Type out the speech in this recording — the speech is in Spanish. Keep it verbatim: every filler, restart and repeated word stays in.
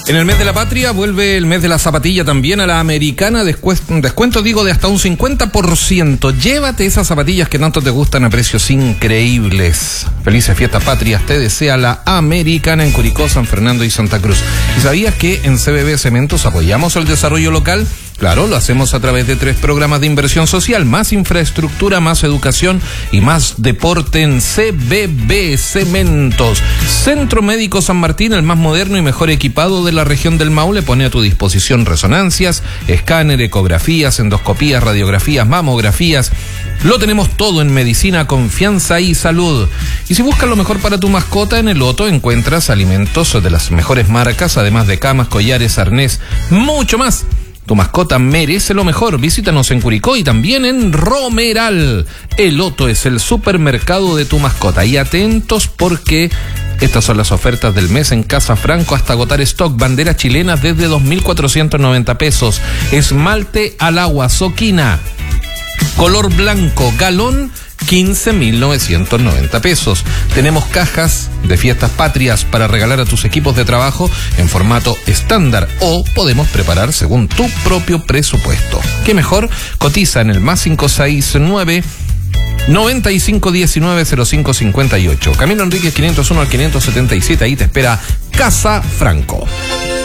En el mes de la patria vuelve el mes de la zapatilla también a la americana, descuento, descuento digo de hasta un cincuenta por ciento. Llévate esas zapatillas que tanto te gustan a precios increíbles. Felices fiestas patrias te desea la americana en Curicó, San Fernando y Santa Cruz. ¿Y sabías que en C B B Cementos apoyamos el desarrollo local? Claro, lo hacemos a través de tres programas de inversión social, más infraestructura, más educación y más deporte en C B B Cementos. Centro Médico San Martín, el más moderno y mejor equipado de la región del Maule, pone a tu disposición resonancias, escáner, ecografías, endoscopías, radiografías, mamografías. Lo tenemos todo en medicina, confianza y salud. Y si buscas lo mejor para tu mascota, en el Otto encuentras alimentos de las mejores marcas, además de camas, collares, arnés, mucho más. Tu mascota merece lo mejor. Visítanos en Curicó y también en Romeral. El Otto es el supermercado de tu mascota. Y atentos porque estas son las ofertas del mes en Casa Franco hasta agotar stock. Banderas chilenas desde dos mil cuatrocientos noventa pesos. Esmalte al agua Soquina color blanco galón quince mil novecientos noventa pesos. Tenemos cajas de fiestas patrias para regalar a tus equipos de trabajo en formato estándar o podemos preparar según tu propio presupuesto. ¿Qué mejor? Cotiza en el más cinco seis nueve noventa y cinco diecinueve cero cinco cincuenta y ocho. Camilo Enríquez quinientos uno al quinientos setenta y siete. Ahí te espera Casa Franco.